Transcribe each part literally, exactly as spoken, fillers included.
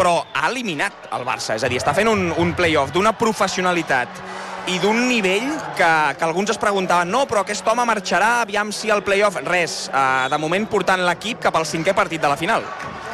però ha eliminat el Barça. És a dir, està fent un, un play-off d'una professionalitat i d'un nivell que, que alguns es preguntaven no, però aquest home marxarà, aviam si el play-off... Res, eh, de moment portant l'equip cap al cinquè partit de la final.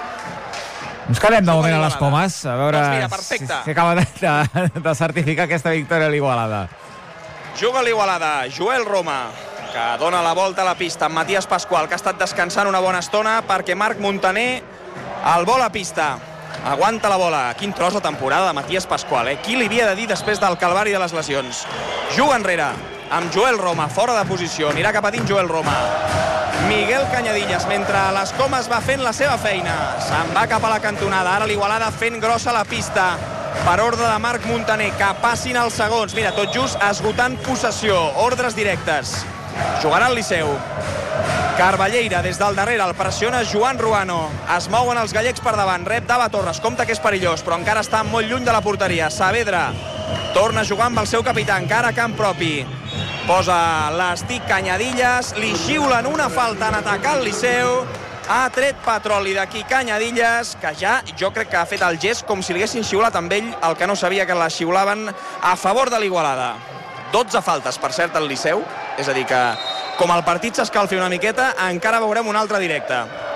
Ens quedem de moment a les comes, a veure doncs mira, si, si acaba de, de, de certificar aquesta victòria a l'Igualada. Juga l'Igualada, Joel Roma, que dona la volta a la pista amb Matías Pascual, que ha estat descansant una bona estona perquè Marc Muntaner el vol a pista. Aguanta la bola. Quin tros de temporada de Matías Pascual, eh? Qui li havia de dir després del calvari de les lesions? Juga enrere amb Joel Roma, fora de posició. Anirà cap a dins Joel Roma. Miguel Cañadillas, mentre les comes va fent la seva feina. Se'n va cap a la cantonada. Ara l'Igualada fent grossa la pista per ordre de Marc Muntaner, que passin els segons. Mira, tot just esgotant possessió. Ordres directes. Jugarà el Liceu. Carballeira des del darrere, el pressiona Joan Ruano. Es mouen els gallecs per davant, rep Dava Torres, compta que és perillós, però encara està molt lluny de la porteria. Saavedra torna a jugar amb el seu capità, encara a camp propi. Posa l'estic Cañadillas, li xiulen una falta en atacar el Liceu. Ha tret petroli d'aquí Cañadillas, que ja jo crec que ha fet el gest com si li haguessin xiulat amb ell, el que no sabia que la xiulaven a favor de l'Igualada. dotze faltes, per cert, al Liceu, és a dir que com el partit s'escalfi una miqueta, encara veurem un altre directe.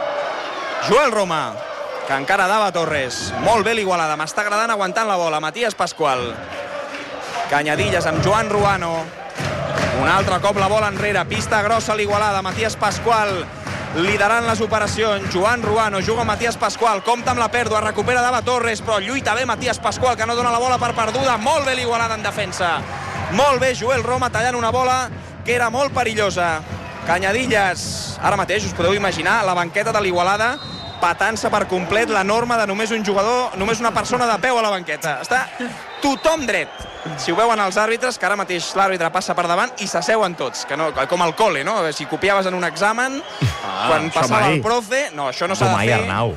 Joel Roma, que encara Dava Torres. Molt bé l'Igualada, m'està agradant aguantant la bola. Matías Pascual. Cañadillas amb Joan Ruano. Un altre cop la bola enrere. Pista grossa l'Igualada. Matías Pascual liderant les operacions. Joan Ruano juga Matías Pascual. Compta amb la pèrdua, recupera Dava Torres, però lluita bé Matías Pascual, que no dona la bola per perduda. Molt bé l'Igualada en defensa. Molt bé Joel Roma tallant una bola que era molt perillosa. Cañadillas, ara mateix us podeu imaginar la banqueta de l'Igualada patant-se per complet la norma de només un jugador, només una persona de peu a la banqueta. Està tothom dret. Si ho veuen els àrbitres, que ara mateix l'àrbitre passa per davant i s'asseuen tots, que no, com al col·le, no? Si copiaves en un examen, ah, quan passava el profe... No, això no s'ha de fer. Arnau.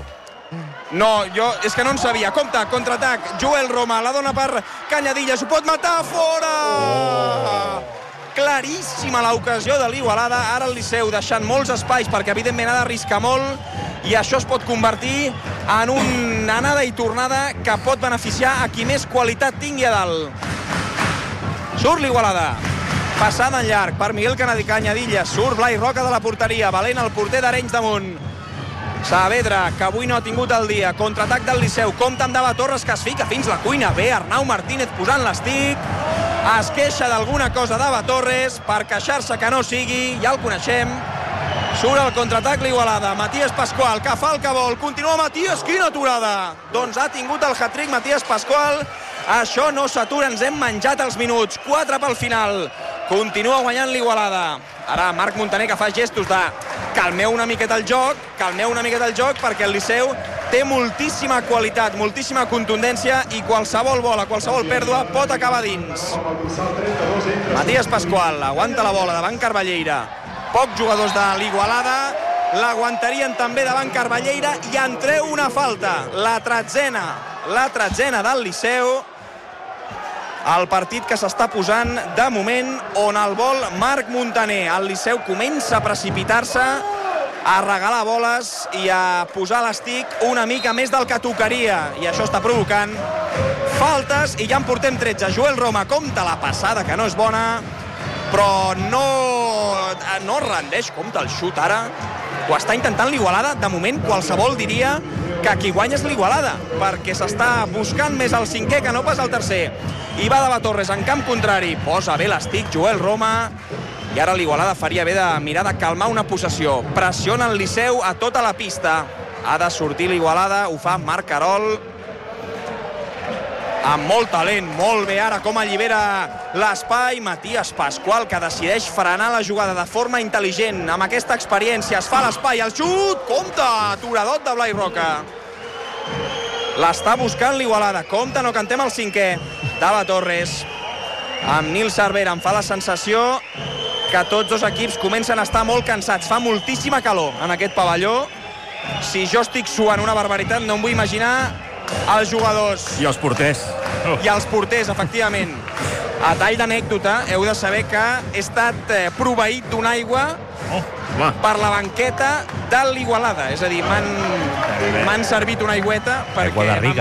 No, jo és que no en sabia. Compte, contraatac, Joel Roma, la dona per Cañadillas, ho pot matar, fora! Oh! Claríssima l'ocasió de l'Igualada, ara el Liceu deixant molts espais perquè evidentment ha d'arriscar molt i això es pot convertir en una anada i tornada que pot beneficiar a qui més qualitat tingui a dalt. Surt l'Igualada, passada en llarg per Miguel Cañadillas, surt Blai Roca de la porteria, valent el porter d'Arenys de Munt. Saavedra, que avui no ha tingut el dia, contraatac del Liceu, compta amb Dava Torres, que es fica fins la cuina. Bé, Arnau Martínez posant l'estic, es queixa d'alguna cosa Dava Torres, per queixar-se que no sigui, ja el coneixem. Surt el contraatac l'Igualada, Matías Pascual, que fa el que vol, continua Matías, quina aturada! Doncs ha tingut el hat-trick Matías Pascual, això no s'atura, ens hem menjat els minuts, quatre pel final, continua guanyant l'Igualada. Ara Marc Muntaner, que fa gestos de calmeu una miqueta el joc, calmeu una miqueta el joc, perquè el Liceu té moltíssima qualitat, moltíssima contundència i qualsevol bola, qualsevol pèrdua pot acabar dins. Matías Pascual aguanta la bola davant Carballeira. Pocs jugadors de l'Igualada l'aguantarien també davant Carballeira i en treu una falta. La tretzena, la tretzena del Liceu. El partit que s'està posant de moment on el vol Marc Muntaner. El Liceu comença a precipitar-se, a regalar boles i a posar l'estic una mica més del que tocaria. I això està provocant faltes i ja en portem tretze. Joel Roma compta la passada, que no és bona, però no, no rendeix. Compte el xut ara. Ho està intentant l'Igualada. De moment qualsevol diria que qui guanya és l'Igualada, perquè s'està buscant més el cinquè que no pas el tercer. I va Dava Torres en camp contrari, posa bé l'estic Joel Roma, i ara l'Igualada faria bé de mirar de calmar una possessió. Pressiona el Liceu a tota la pista. Ha de sortir l'Igualada, ho fa Marc Carol, amb molt talent, molt bé ara com allibera l'espai. Matías Pascual, que decideix frenar la jugada de forma intel·ligent, amb aquesta experiència, es fa l'espai, el xut, compte, aturadot de Blai Roca. L'està buscant l'Igualada, compte, no cantem el cinquè. Dava Torres, amb Nil Cervera, em fa la sensació que tots dos equips comencen a estar molt cansats. Fa moltíssima calor en aquest pavelló. Si jo estic suant una barbaritat, no em vull imaginar els jugadors. I els porters. Oh. I els porters, efectivament. A tall d'anècdota, heu de saber que he estat eh, proveït d'una aigua oh, per la banqueta de l'Igualada. És a dir, m'han servit una aigüeta perquè